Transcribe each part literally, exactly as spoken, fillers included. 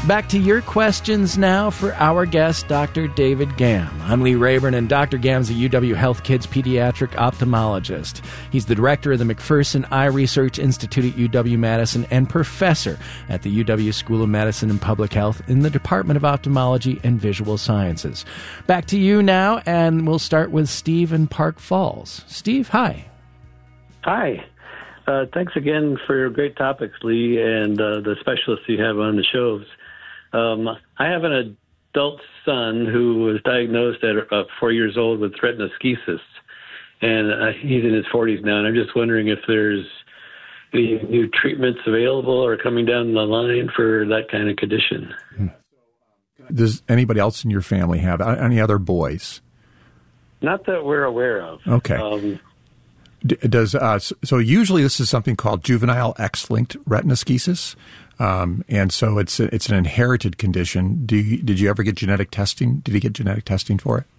Back to your questions now for our guest, Doctor David Gamm. I'm Lee Rayburn, and Doctor Gamm's a U W Health Kids pediatric ophthalmologist. He's the director of the McPherson Eye Research Institute at U W-Madison and professor at the U W School of Medicine and Public Health in the Department of Ophthalmology and Visual Sciences. Back to you now, and we'll start with Steve in Park Falls. Steve, hi. Hi. Uh, thanks again for your great topics, Lee, and uh, the specialists you have on the shows. Um, I have an adult son who was diagnosed at uh, four years old with retinoschisis, and uh, he's in his forties now, and I'm just wondering if there's any new treatments available or coming down the line for that kind of condition. Does anybody else in your family have any other boys? Not that we're aware of. Okay. Um, Does uh, so usually this is something called juvenile X-linked retinoschisis, um, and so it's a, it's an inherited condition. Do you, did you ever get genetic testing? Did he get genetic testing for it?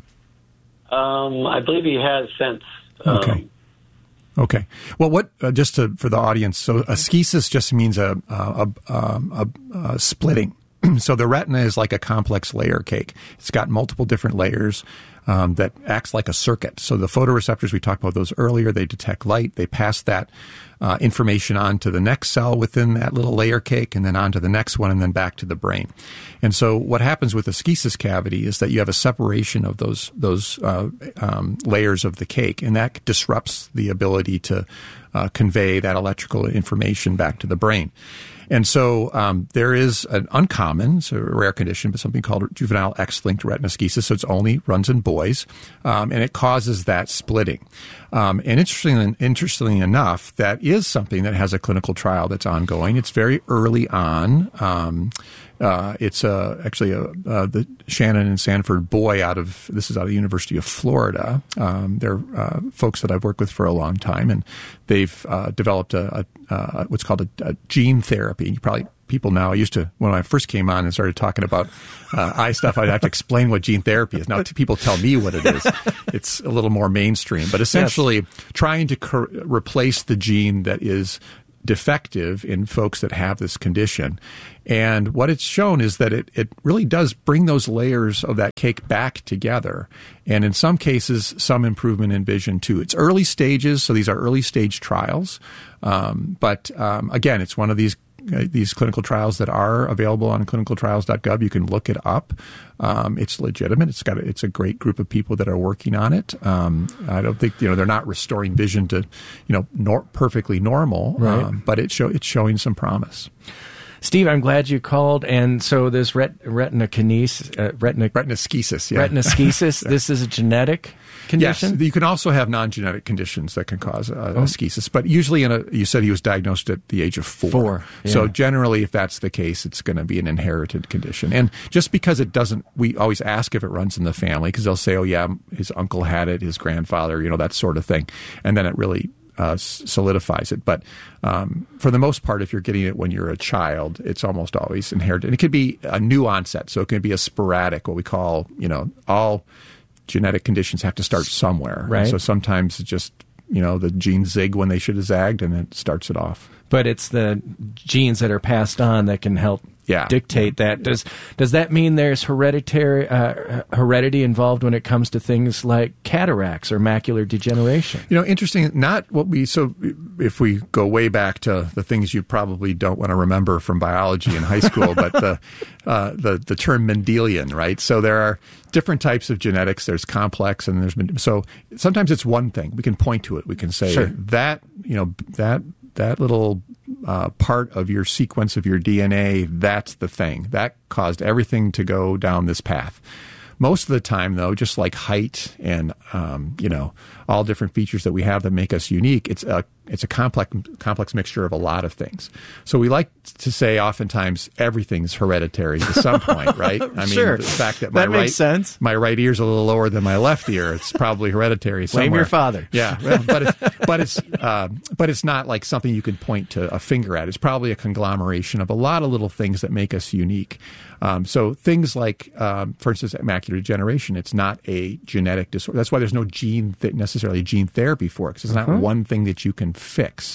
Um, I believe he has since. Um, okay. Okay. Well, what uh, just to, for the audience? So a schisis just means a a, a, a, a splitting. So the retina is like a complex layer cake. It's got multiple different layers um, that acts like a circuit. So the photoreceptors, we talked about those earlier, they detect light. They pass that uh, information on to the next cell within that little layer cake, and then on to the next one, and then back to the brain. And so what happens with a schisis cavity is that you have a separation of those those uh, um, layers of the cake, and that disrupts the ability to uh, convey that electrical information back to the brain. And so um, there is an uncommon, so a rare condition, but something called juvenile X-linked retinoschisis. So it's only runs in boys, um, and it causes that splitting. Um, and interestingly, interestingly enough, that is something that has a clinical trial that's ongoing. It's very early on. Um, uh, it's uh, actually a, uh, the Shannon and Sanford boy out of, this is out of the University of Florida. Um, they're uh, folks that I've worked with for a long time, and they've uh, developed a, a, a what's called a, a gene therapy. You probably people now I used to, when I first came on and started talking about uh, eye stuff, I'd have to explain what gene therapy is. Now t- people tell me what it is. It's a little more mainstream, but essentially yes. trying to cor- replace the gene that is defective in folks that have this condition. And what it's shown is that it, it really does bring those layers of that cake back together. And in some cases, some improvement in vision too. It's early stages, so these are early stage trials. Um, but um, again, it's one of these Uh, these clinical trials that are available on clinical trials dot gov. You can look it up. Um, it's legitimate. It's got a, it's a great group of people that are working on it. Um, I don't think you know they're not restoring vision to you know nor- perfectly normal, right. um, but it show it's showing some promise. Steve, I'm glad you called. And so this ret- retinokinesis, uh, retina- retinoschisis, yeah. retinoschisis, yeah. This is a genetic condition? Yes, you can also have non-genetic conditions that can cause uh, oh. a schisis. But usually, in a, you said he was diagnosed at the age of four. Four, yeah. So generally, if that's the case, it's going to be an inherited condition. And just because it doesn't, we always ask if it runs in the family, because they'll say, oh yeah, his uncle had it, his grandfather, you know, that sort of thing. And then it really Uh, solidifies it. But um, for the most part, if you're getting it when you're a child, it's almost always inherited. And it could be a new onset, so it can be a sporadic, what we call, you know, all genetic conditions have to start somewhere. Right. And so sometimes it just, you know, the genes zig when they should have zagged, and it starts it off. But it's the genes that are passed on that can help yeah. dictate that. Does does that mean there's hereditary uh, heredity involved when it comes to things like cataracts or macular degeneration? You know, interesting. Not what we so if we go way back to the things you probably don't want to remember from biology in high school, but the uh, the the term Mendelian, right? So there are different types of genetics. There's complex, and there's so sometimes it's one thing. We can point to it. We can say sure. that you know that. That little uh, part of your sequence of your D N A, that's the thing. That caused everything to go down this path. Most of the time, though, just like height and, um, you know, all different features that we have that make us unique, it's a it's a complex complex mixture of a lot of things. So we like to say oftentimes everything's hereditary to some point, right? I mean, sure. the fact that my that makes right sense. my right ear's a little lower than my left ear, it's probably hereditary somewhere. Blame your father. Yeah, well, but it's but it's uh, but it's not like something you can point to a finger at. It's probably a conglomeration of a lot of little things that make us unique. Um, so things like, um, for instance, macular degeneration, it's not a genetic disorder. That's why there's no gene th- necessarily gene therapy for it, because it's not uh-huh. one thing that you can fix.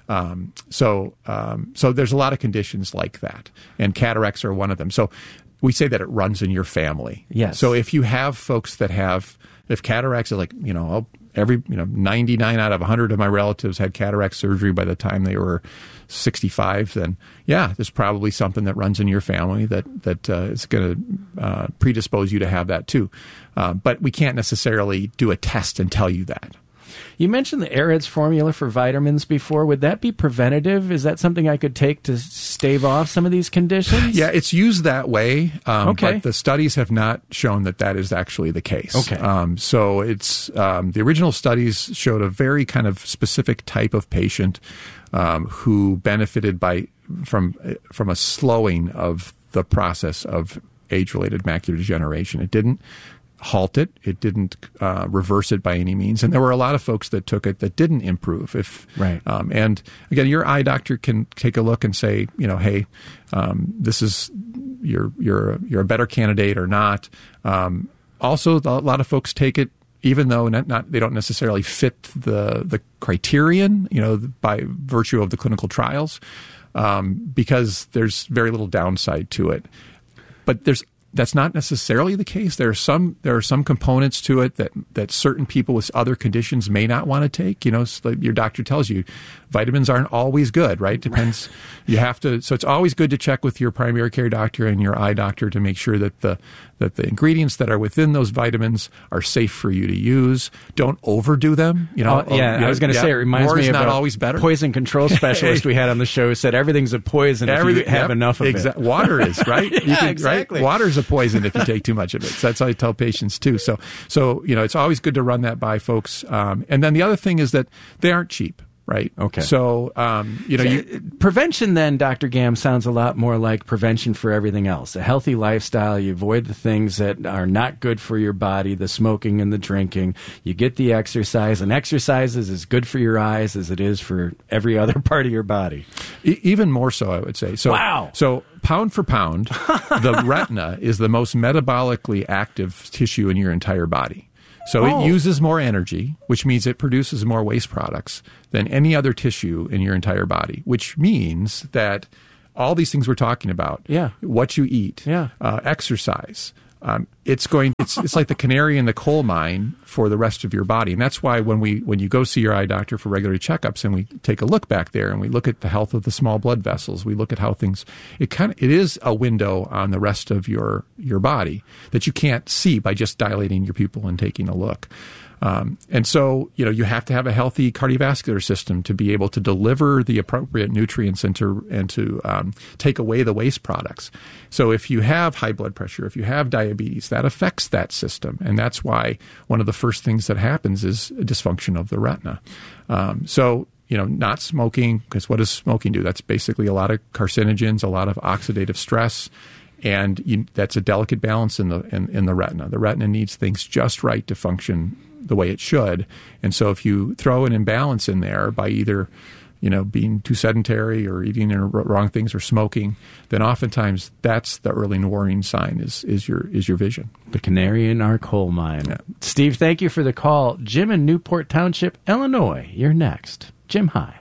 Um, so, um, so there's a lot of conditions like that, and cataracts are one of them. So we say that it runs in your family. Yes. So if you have folks that have, if cataracts are like, you know, every, you know, ninety-nine out of one hundred of my relatives had cataract surgery by the time they were sixty-five, then yeah, there's probably something that runs in your family that, that uh, is going to uh, predispose you to have that too. Uh, but we can't necessarily do a test and tell you that. You mentioned the AirHeads formula for vitamins before. Would that be preventative? Is that something I could take to stave off some of these conditions? Yeah, it's used that way, um, okay. but the studies have not shown that that is actually the case. Okay. Um, so it's um, the original studies showed a very kind of specific type of patient um, who benefited by from from a slowing of the process of age-related macular degeneration. It didn't halt it. It didn't uh, reverse it by any means. And there were a lot of folks that took it that didn't improve. If right. Um, and again, your eye doctor can take a look and say, you know, hey, um, this is you're you're you're a better candidate or not. Um, also, a lot of folks take it even though not, not they don't necessarily fit the the criterion, you know, by virtue of the clinical trials, um, because there's very little downside to it. But there's That's not necessarily the case. There are some there are some components to it that, that certain people with other conditions may not want to take. You know, so like your doctor tells you, vitamins aren't always good, right? Depends. You have to. So it's always good to check with your primary care doctor and your eye doctor to make sure that the that the ingredients that are within those vitamins are safe for you to use. Don't overdo them. You know. Oh, yeah, you know, I was going to yeah, say it reminds more me is of not a always better. Poison control specialist we had on the show who said everything's a poison if you have yep, enough of exa- it. Water is right. yeah, you can, exactly. Right? Water's a poison if you take too much of it. So that's how I tell patients too. So, so you know, it's always good to run that by folks. Um, and then the other thing is that they aren't cheap. Right. Okay. So, um, you know, so, you, prevention then, Doctor Gam, sounds a lot more like prevention for everything else. A healthy lifestyle. You avoid the things that are not good for your body, the smoking and the drinking. You get the exercise, and exercise is as good for your eyes as it is for every other part of your body. E- even more so, I would say. So, wow. So pound for pound, the retina is the most metabolically active tissue in your entire body. So oh. it uses more energy, which means it produces more waste products than any other tissue in your entire body, which means that all these things we're talking about, yeah. what you eat, yeah. uh, exercise, um, it's going. It's it's like the canary in the coal mine for the rest of your body, and that's why when we when you go see your eye doctor for regular checkups, and we take a look back there, and we look at the health of the small blood vessels, we look at how things. It kind of it is a window on the rest of your your body that you can't see by just dilating your pupil and taking a look. Um, and so, you know, you have to have a healthy cardiovascular system to be able to deliver the appropriate nutrients and to and to um, take away the waste products. So if you have high blood pressure, if you have diabetes, that affects that system. And that's why one of the first things that happens is a dysfunction of the retina. Um, so, you know, not smoking, because what does smoking do? That's basically a lot of carcinogens, a lot of oxidative stress. And you, that's a delicate balance in the in, in the retina. The retina needs things just right to function the way it should. And so if you throw an imbalance in there by either, you know, being too sedentary or eating the wrong things or smoking, then oftentimes that's the early warning sign is is your is your vision. The canary in our coal mine. Yeah. Steve, thank you for the call. Jim in Newport Township, Illinois, you're next. Jim, hi.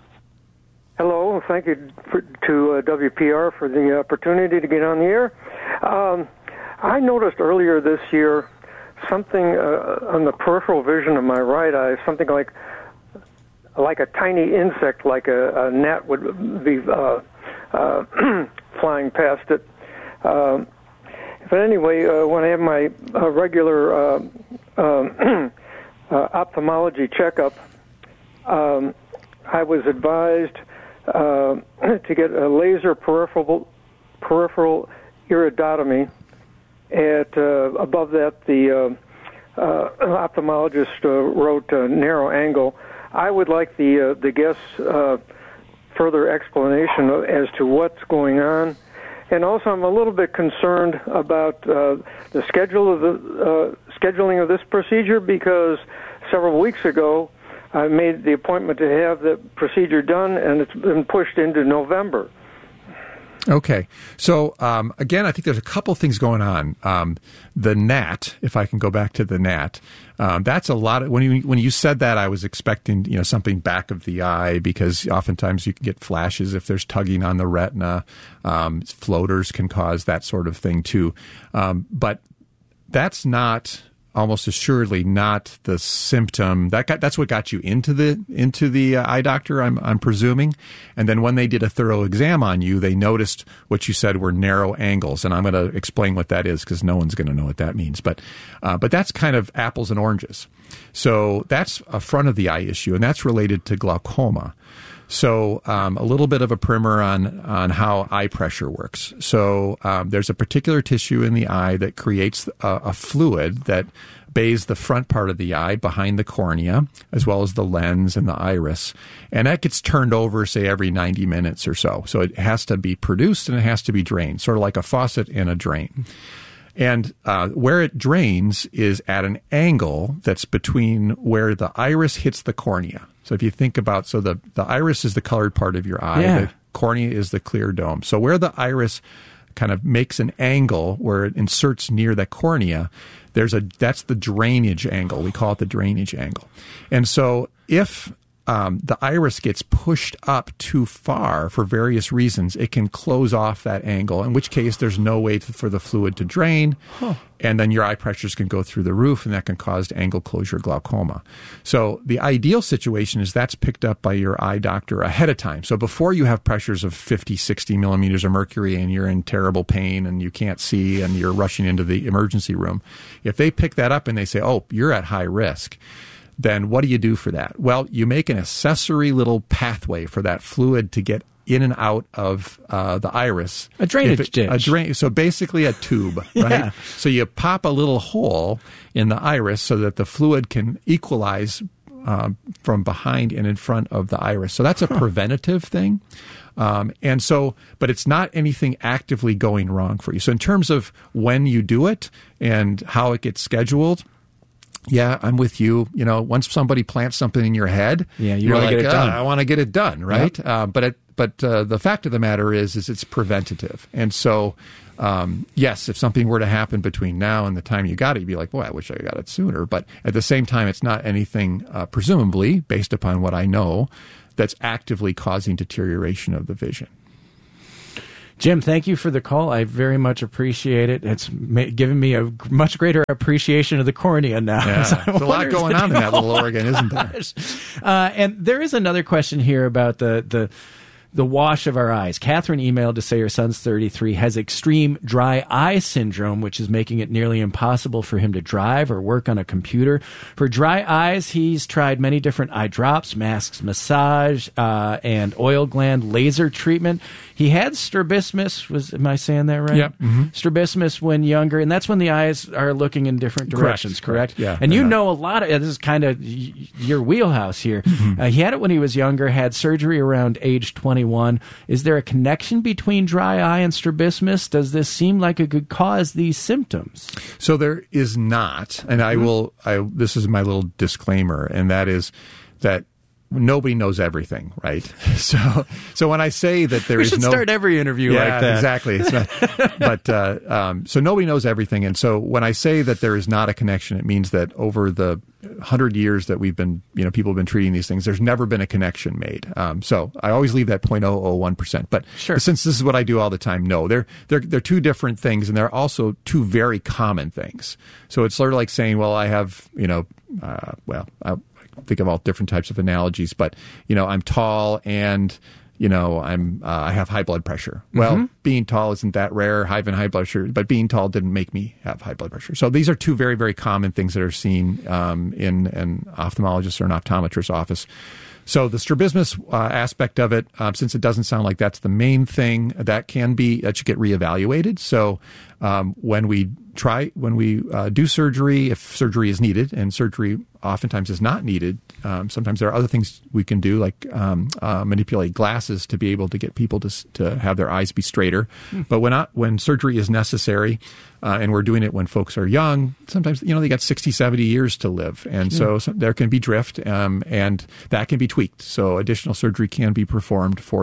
Hello, thank you for, to uh, W P R for the opportunity to get on the air. Um, I noticed earlier this year something uh, on the peripheral vision of my right eye, something like like a tiny insect, like a, a gnat would be uh, uh, flying past it. Uh, but anyway, uh, when I have my uh, regular uh, uh, uh, ophthalmology checkup, um, I was advised uh, to get a laser peripheral peripheral iridotomy. At uh, above that, the uh, uh, ophthalmologist uh, wrote uh, narrow angle. I would like the uh, the guest's uh, further explanation as to what's going on, and also I'm a little bit concerned about uh, the schedule of the uh, scheduling of this procedure, because several weeks ago I made the appointment to have the procedure done, and it's been pushed into November. Okay. So, um, again, I think there's a couple things going on. Um, the gnat, if I can go back to the gnat, um, that's a lot of, when you, when you said that, I was expecting, you know, something back of the eye, because oftentimes you can get flashes if there's tugging on the retina. Um, floaters can cause that sort of thing too. Um, but that's not, almost assuredly not the symptom that got, that's what got you into the into the uh, eye doctor, I'm I'm presuming. And then when they did a thorough exam on you, they noticed what you said were narrow angles, and I'm going to explain what that is because no one's going to know what that means. But uh, but that's kind of apples and oranges. So that's a front of the eye issue, and that's related to glaucoma. So um, a little bit of a primer on, on how eye pressure works. So um, there's a particular tissue in the eye that creates a, a fluid that bathes the front part of the eye behind the cornea, as well as the lens and the iris. And that gets turned over, say, every ninety minutes or so. So it has to be produced and it has to be drained, sort of like a faucet in a drain. And uh, where it drains is at an angle that's between where the iris hits the cornea. So if you think about, so the, the iris is the colored part of your eye. Yeah. The cornea is the clear dome. So where the iris kind of makes an angle where it inserts near the cornea, there's a that's the drainage angle. We call it the drainage angle. And so if um, the iris gets pushed up too far for various reasons, it can close off that angle, in which case there's no way to, for the fluid to drain. Huh. And then your eye pressures can go through the roof, and that can cause angle closure glaucoma. So the ideal situation is that's picked up by your eye doctor ahead of time. So before you have pressures of fifty, sixty millimeters of mercury and you're in terrible pain and you can't see and you're rushing into the emergency room, if they pick that up and they say, oh, you're at high risk, then what do you do for that? Well, you make an accessory little pathway for that fluid to get in and out of uh, the iris. A drainage it, ditch. A drain, so basically a tube, yeah. right? So you pop a little hole in the iris so that the fluid can equalize uh, from behind and in front of the iris. So that's a huh. preventative thing. Um, and so, but it's not anything actively going wrong for you. So in terms of when you do it and how it gets scheduled, yeah, I'm with you. You know, once somebody plants something in your head, yeah, you you're want like, to get it oh, done. I want to get it done, right? Yep. Uh, but it, but uh, the fact of the matter is, is it's preventative. And so, um, yes, if something were to happen between now and the time you got it, you'd be like, boy, I wish I got it sooner. But at the same time, it's not anything, uh, presumably, based upon what I know, that's actively causing deterioration of the vision. Jim, thank you for the call. I very much appreciate it. It's ma- given me a much greater appreciation of the cornea now. Yeah, so there's a lot going on in that little organ, isn't there? Uh, and there is another question here about the the the wash of our eyes. Catherine emailed to say her son's thirty-three, has extreme dry eye syndrome, which is making it nearly impossible for him to drive or work on a computer. For dry eyes, he's tried many different eye drops, masks, massage, uh, and oil gland laser treatment. He had strabismus. Was am I saying that right? Yep. Mm-hmm. Strabismus when younger, and that's when the eyes are looking in different directions, correct? correct? Yeah. And you not. know a lot of this is kind of y- your wheelhouse here. Mm-hmm. Uh, he had it when he was younger, had surgery around age twenty-one. Is there a connection between dry eye and strabismus? Does this seem like it could cause these symptoms? So there is not, and I will. I this is my little disclaimer, and that is that nobody knows everything, right? So, so when I say that there we is should no, start every interview yeah, like that. Exactly. It's not, but uh, um, so nobody knows everything, and so when I say that there is not a connection, it means that over the hundred years that we've been, you know, people have been treating these things, there's never been a connection made. Um, so I always leave that zero point zero zero one percent. But sure. Since this is what I do all the time, no, they're they're they're two different things, and they're also two very common things. So it's sort of like saying, well, I have, you know, uh, well, I, think of all different types of analogies, but you know, I'm tall and you know, I'm uh, I have high blood pressure. Well, mm-hmm. being tall isn't that rare. Having high blood pressure, but being tall didn't make me have high blood pressure. So these are two very, very common things that are seen um, in an ophthalmologist or an optometrist's office. So the strabismus uh, aspect of it, uh, since it doesn't sound like that's the main thing, that can be that should get reevaluated. So um, when we try when we uh, do surgery, if surgery is needed, and surgery oftentimes is not needed, um, sometimes there are other things we can do, like um, uh, manipulate glasses to be able to get people to to have their eyes be straighter. Mm. But when not, when surgery is necessary, uh, and we're doing it when folks are young, sometimes you know they got sixty, seventy years to live, and so, so there can be drift, um, and that can be tweaked. So additional surgery can be performed for that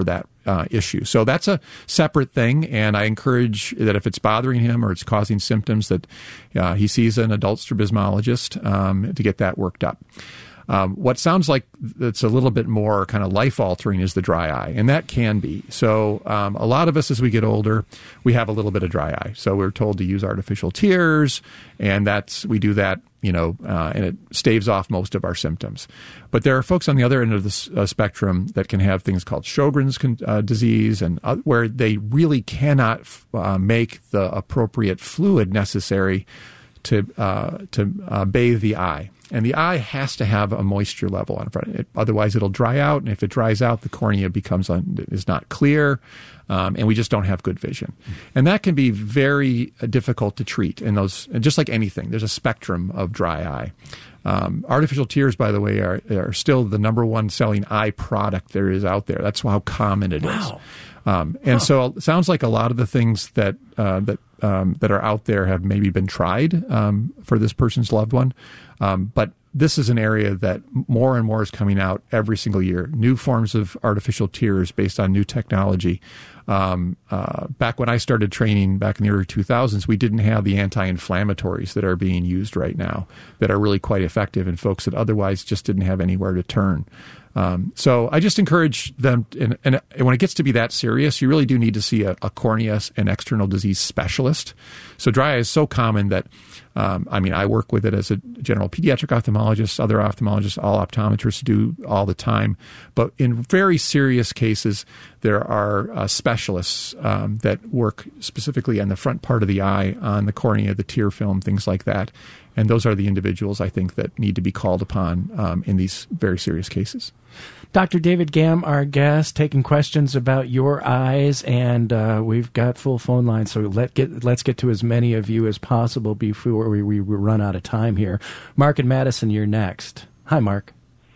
uh, issue. So that's a separate thing, and I encourage that if it's bothering him or it's causing symptoms, that uh, he sees an adult strabismologist um, to get that worked up. Um, what sounds like it's a little bit more kind of life-altering is the dry eye, and that can be. So um, a lot of us, as we get older, we have a little bit of dry eye. So we're told to use artificial tears, and that's we do that, you know, uh, and it staves off most of our symptoms. But there are folks on the other end of the uh, spectrum that can have things called Sjogren's uh, disease, and uh, where they really cannot uh, make the appropriate fluid necessary to uh, to uh, bathe the eye. And the eye has to have a moisture level on front. It, otherwise, it'll dry out. And if it dries out, the cornea becomes un, is not clear, um, and we just don't have good vision. And that can be very uh, difficult to treat. And those, and just like anything, there's a spectrum of dry eye. Um, artificial tears, by the way, are, are still the number one selling eye product there is out there. That's how common it wow. is. Um, and huh. so it sounds like a lot of the things that uh, that um, that are out there have maybe been tried um, for this person's loved one. Um, but this is an area that more and more is coming out every single year. New forms of artificial tears based on new technology. Um, uh, back when I started training back in the early two thousands, we didn't have the anti-inflammatories that are being used right now that are really quite effective in folks that otherwise just didn't have anywhere to turn. Um, so I just encourage them, and, and when it gets to be that serious, you really do need to see a, a cornea and external disease specialist. So dry eye is so common that, um, I mean, I work with it as a general pediatric ophthalmologist, other ophthalmologists, all optometrists do all the time. But in very serious cases, there are uh, specialists um, that work specifically on the front part of the eye, on the cornea, the tear film, things like that. And those are the individuals, I think, that need to be called upon um, in these very serious cases. Doctor David Gamm, our guest, taking questions about your eyes, and uh, we've got full phone lines, so let get, let's get to as many of you as possible before we, we run out of time here. Mark and Madison, you're next. Hi, Mark.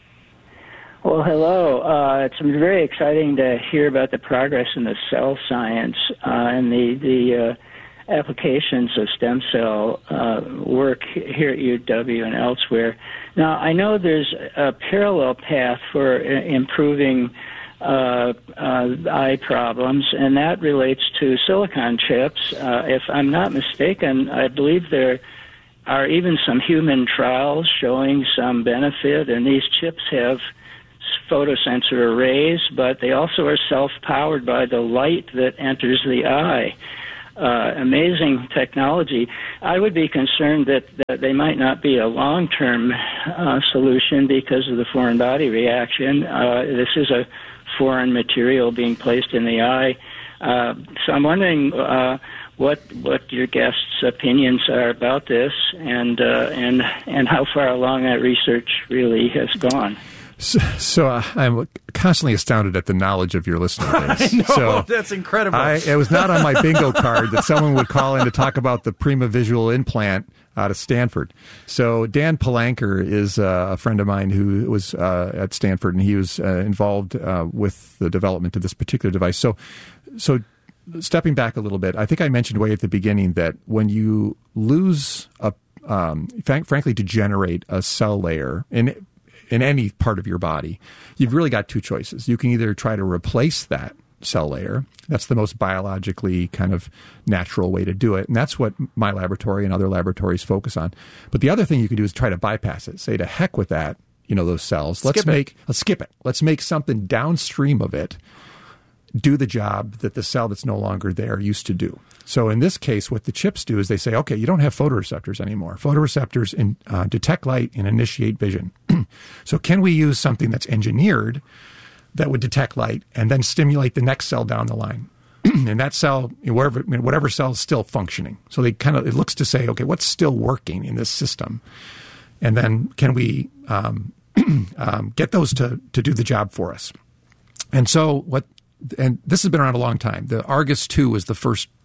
Well, hello. Uh, it's very exciting to hear about the progress in the cell science uh, and the, the uh, applications of stem cell uh, work here at U W and elsewhere. Now, I know there's a parallel path for improving uh, uh, eye problems, and that relates to silicon chips. Uh, if I'm not mistaken, I believe there are even some human trials showing some benefit, and these chips have photosensor arrays, but they also are self-powered by the light that enters the eye. Uh, amazing technology. I would be concerned that, that they might not be a long-term uh, solution because of the foreign body reaction. Uh, this is a foreign material being placed in the eye. Uh, so I'm wondering uh, what what your guests' opinions are about this, and uh, and and how far along that research really has gone. So, so uh, I'm constantly astounded at the knowledge of your listener base. I know, so that's incredible. I, it was not on my bingo card that someone would call in to talk about the Prima Visual implant out of Stanford. So Dan Palanker is uh, a friend of mine who was uh, at Stanford, and he was uh, involved uh, with the development of this particular device. So, so stepping back a little bit, I think I mentioned way at the beginning that when you lose a, um, frankly, to generate a cell layer in in any part of your body, you've really got two choices. You can either try to replace that cell layer. That's the most biologically kind of natural way to do it. And that's what my laboratory and other laboratories focus on. But the other thing you can do is try to bypass it. Say, to heck with that, you know, those cells. Let's make, let's skip it. Let's make something downstream of it do the job that the cell that's no longer there used to do. So in this case, what the chips do is they say, okay, you don't have photoreceptors anymore. Photoreceptors in, uh, detect light and initiate vision. So can we use something that's engineered that would detect light and then stimulate the next cell down the line? And that cell, wherever, whatever cell is still functioning. So they kind of, it looks to say, okay, what's still working in this system? And then can we um, um, get those to, to do the job for us? And so what, and this has been around a long time. The Argus two was the first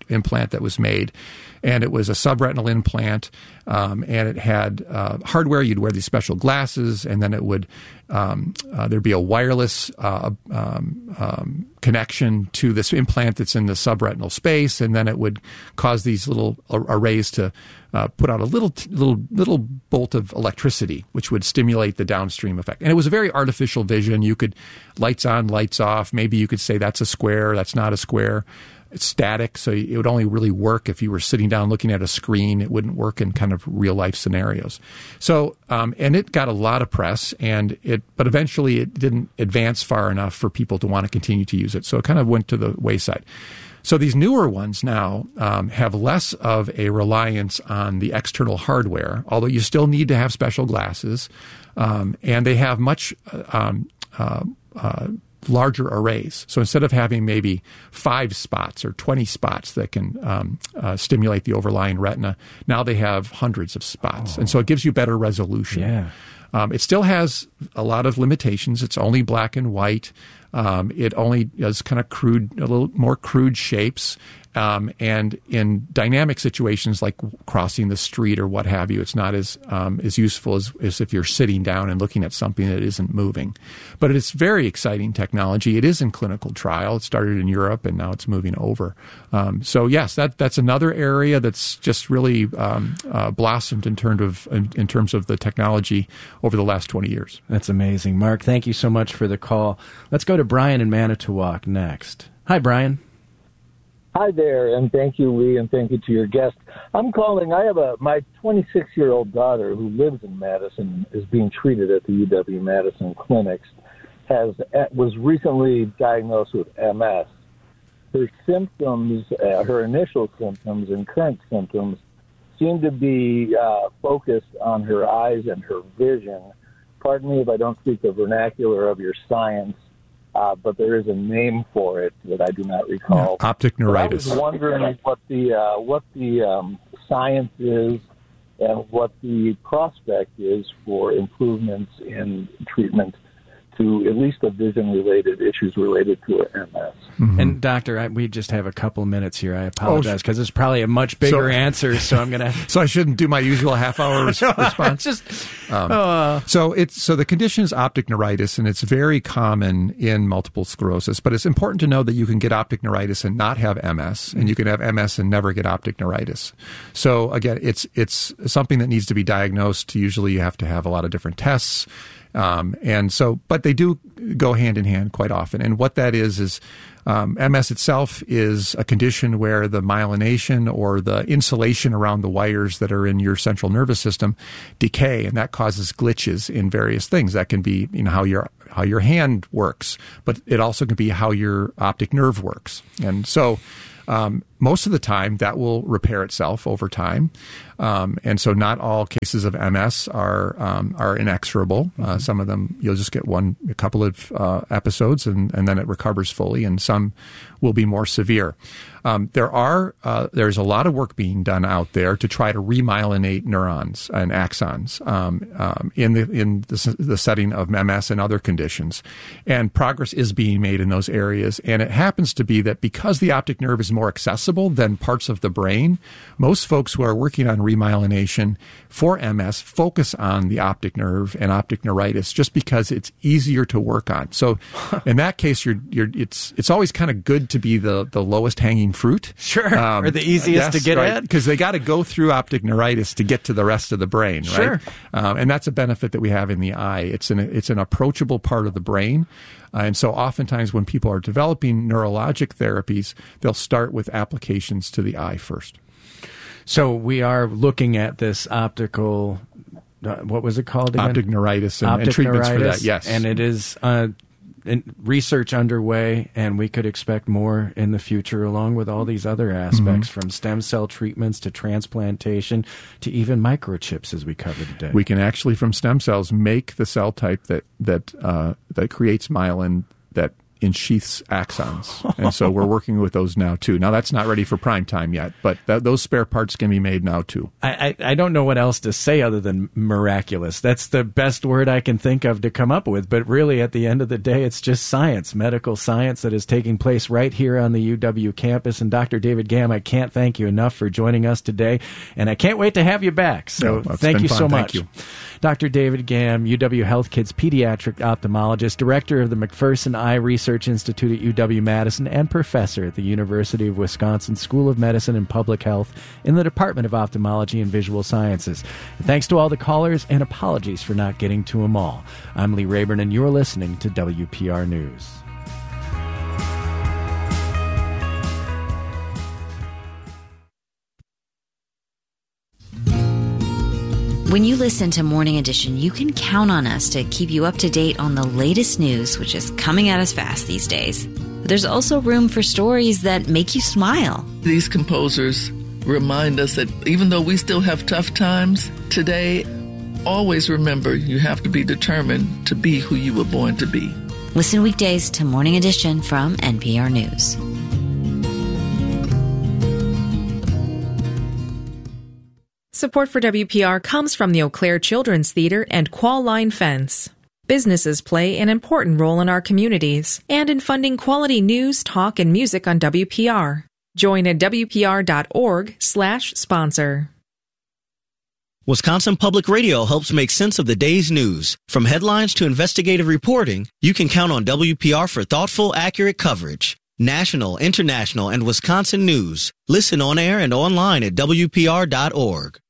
implant that was made, and it was a subretinal implant, um, and it had uh, hardware. You'd wear these special glasses, and then it would um, uh, there'd be a wireless uh, um, um, connection to this implant that's in the subretinal space, and then it would cause these little arrays to uh, put out a little little little bolt of electricity, which would stimulate the downstream effect. And it was a very artificial vision. You could lights on, lights off. Maybe you could say that's a square, that's not a square. It's static, so it would only really work if you were sitting down looking at a screen. It wouldn't work in kind of real-life scenarios. So, um, and it got a lot of press, and it, but eventually it didn't advance far enough for people to want to continue to use it. So it kind of went to the wayside. So these newer ones now um, have less of a reliance on the external hardware, although you still need to have special glasses, um, and they have much um, uh, uh, larger arrays. So instead of having maybe five spots or twenty spots that can um, uh, stimulate the overlying retina, now they have hundreds of spots. Oh. And so it gives you better resolution. Yeah. Um, it still has a lot of limitations. It's only black and white. Um, it only does kind of crude, a little more crude shapes. Um, and in dynamic situations like crossing the street or what have you, it's not as um, as useful as, as if you're sitting down and looking at something that isn't moving. But it's very exciting technology. It is in clinical trial. It started in Europe, and now it's moving over. Um, so yes, that that's another area that's just really um, uh, blossomed in terms of in, in terms of the technology over the last twenty years. That's amazing, Mark. Thank you so much for the call. Let's go to Brian in Manitowoc next. Hi, Brian. Hi there, and thank you, Lee, and thank you to your guest. I'm calling. I have a my twenty-six-year-old daughter who lives in Madison, is being treated at the U W Madison clinics, has was recently diagnosed with M S. Her symptoms, uh, her initial symptoms and current symptoms seem to be uh, focused on her eyes and her vision. Pardon me if I don't speak the vernacular of your science. Uh, but there is a name for it that I do not recall. Yeah, optic neuritis. But I was wondering what the uh, what the um, science is and what the prospect is for improvements in treatment to at least the vision-related issues related to M S. Mm-hmm. And Doctor, I, we just have a couple minutes here. I apologize because oh, it's probably a much bigger so, answer. So I'm gonna. So I shouldn't do my usual half-hour res- response. Just. Um, uh, so it's so the condition is optic neuritis, and it's very common in multiple sclerosis. But it's important to know that you can get optic neuritis and not have M S, and you can have M S and never get optic neuritis. So again, it's it's something that needs to be diagnosed. Usually, you have to have a lot of different tests. Um, and so, but they do go hand in hand quite often. And what that is, is um, M S itself is a condition where the myelination or the insulation around the wires that are in your central nervous system decay, and that causes glitches in various things. That can be, you know, how your how your hand works, but it also can be how your optic nerve works. And so, Um, most of the time, that will repair itself over time, um, and so not all cases of M S are um, are inexorable. Mm-hmm. Uh, some of them you'll just get one, a couple of uh, episodes, and, and then it recovers fully, and some will be more severe. Um, there are uh, there's a lot of work being done out there to try to remyelinate neurons and axons um, um, in the in the, the setting of M S and other conditions, and progress is being made in those areas. And it happens to be that because the optic nerve is more accessible than parts of the brain, most folks who are working on remyelination for M S focus on the optic nerve and optic neuritis just because it's easier to work on. So in that case, you're you're it's it's always kind of good to be the the lowest hanging fruit. Sure. Um, or the easiest yes, to get right, at. Because they got to go through optic neuritis to get to the rest of the brain, sure. right? Um, and that's a benefit that we have in the eye. It's an, it's an approachable part of the brain. Uh, and so oftentimes when people are developing neurologic therapies, they'll start with applications to the eye first. So we are looking at this optical, uh, what was it called again? Optic neuritis and, optic and treatments neuritis, for that, yes. And it is uh, in research underway, and we could expect more in the future along with all these other aspects, mm-hmm. from stem cell treatments to transplantation to even microchips, as we covered today. We can actually, from stem cells, make the cell type that that uh, that creates myelin that ensheaths axons. And so we're working with those now, too. Now, that's not ready for prime time yet, but th- those spare parts can be made now, too. I, I, I don't know what else to say other than miraculous. That's the best word I can think of to come up with. But really, at the end of the day, it's just science, medical science that is taking place right here on the U W campus. And Doctor David Gamm, I can't thank you enough for joining us today. And I can't wait to have you back. So no, thank you fun. so Thank much. you. Doctor David Gamm, U W Health Kids pediatric ophthalmologist, director of the McPherson Eye Research Institute at U W-Madison, and professor at the University of Wisconsin School of Medicine and Public Health in the Department of Ophthalmology and Visual Sciences. And thanks to all the callers, and apologies for not getting to them all. I'm Lee Rayburn, and you're listening to W P R News. When you listen to Morning Edition, you can count on us to keep you up to date on the latest news, which is coming at us fast these days. But there's also room for stories that make you smile. These composers remind us that even though we still have tough times today, always remember you have to be determined to be who you were born to be. Listen weekdays to Morning Edition from N P R News. Support for W P R comes from the Eau Claire Children's Theater and Qual Line Fence. Businesses play an important role in our communities and in funding quality news, talk, and music on W P R. Join at W P R dot org slash sponsor. Wisconsin Public Radio helps make sense of the day's news. From headlines to investigative reporting, you can count on W P R for thoughtful, accurate coverage. National, international, and Wisconsin news. Listen on air and online at W P R dot org.